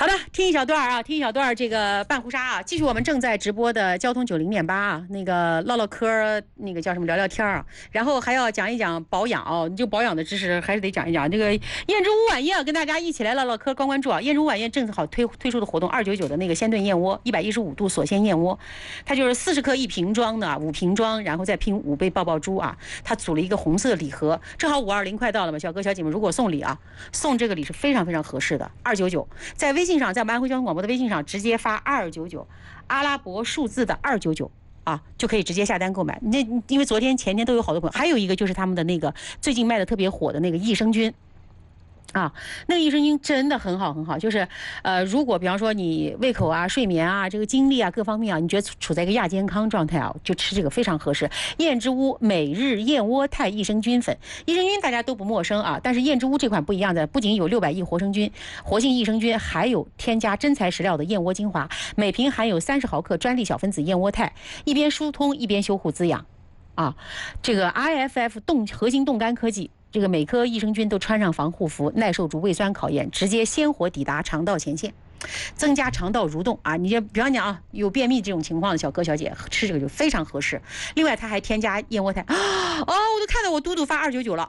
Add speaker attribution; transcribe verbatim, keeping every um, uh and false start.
Speaker 1: 好的，听一小段啊，听一小段这个半壶纱啊，继续我们正在直播的交通九零点八啊，那个唠唠嗑，那个叫什么聊聊天啊，然后还要讲一讲保养啊，就保养的知识还是得讲一讲。这个燕之屋晚宴啊，跟大家一起来唠唠嗑，关关注啊。燕之屋晚宴正好推推出的活动二九九的那个鲜炖燕窝，一百一十五度锁鲜燕窝，它就是四十克一瓶装的啊，五瓶装，然后再拼五杯爆爆珠啊，它组了一个红色礼盒，正好五二零快到了嘛，小哥小姐们如果送礼啊，送这个礼是非常非常合适的，二九九，在微信上，在我们安徽交通广播的微信上直接发二九九，阿拉伯数字的二九九。啊，就可以直接下单购买。那因为昨天前天都有好多朋友，还有一个就是他们的那个最近卖的特别火的那个益生菌。啊，那个益生菌真的很好很好，就是呃，如果比方说你胃口啊、睡眠啊、这个精力啊各方面啊，你觉得处在一个亚健康状态啊，就吃这个非常合适。燕之屋每日燕窝肽益生菌粉，益生菌大家都不陌生啊，但是燕之屋这款不一样的，不仅有六百亿活生菌、活性益生菌，还有添加真材实料的燕窝精华，每瓶含有三十毫克专利小分子燕窝肽，一边疏通一边修护滋养。啊，这个 I F F 冻核心冻干科技。这个每颗益生菌都穿上防护服，耐受住胃酸考验，直接鲜活抵达肠道前线，增加肠道蠕动啊！你就比方讲啊，有便秘这种情况的小哥小姐吃这个就非常合适。另外，它还添加燕窝肽啊！哦，我都看到我嘟嘟发二九九了。